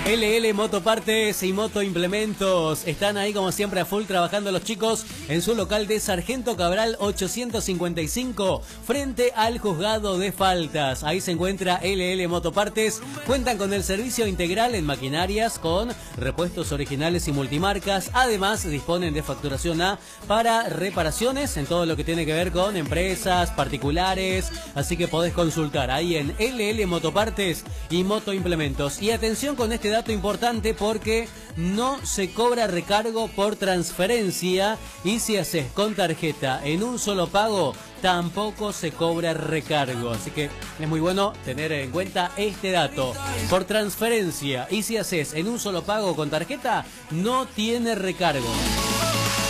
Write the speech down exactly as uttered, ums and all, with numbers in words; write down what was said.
L L Motopartes y Motoimplementos están ahí como siempre a full trabajando los chicos en su local de Sargento Cabral ochocientos cincuenta y cinco frente al juzgado de faltas. Ahí se encuentra L L Motopartes. Cuentan con el servicio integral en maquinarias con repuestos originales y multimarcas. Además disponen de facturación A para reparaciones en todo lo que tiene que ver con empresas particulares. Así que podés consultar ahí en L L Motopartes y Motoimplementos. Y atención con este dato importante porque no se cobra recargo por transferencia y si haces con tarjeta en un solo pago tampoco se cobra recargo. Así que es muy bueno tener en cuenta este dato. Por transferencia y si haces en un solo pago con tarjeta no tiene recargo.